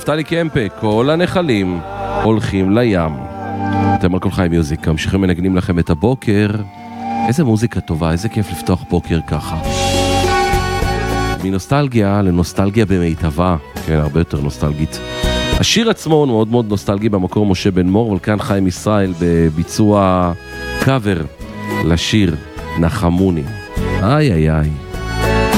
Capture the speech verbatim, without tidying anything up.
נפתלי קמפה, כל הנחלים הולכים לים. אתם על כל חיים מיוזיקה, ממשיכים מנגנים לכם את הבוקר. איזה מוזיקה טובה, איזה כיף לפתוח בוקר ככה. מנוסטלגיה לנוסטלגיה במיטבה, כן, הרבה יותר נוסטלגית. השיר עצמו הוא מאוד מאוד נוסטלגי במקור משה בן מור, אבל כאן חיים ישראל בביצוע קאבר לשיר נחמוני. איי איי איי.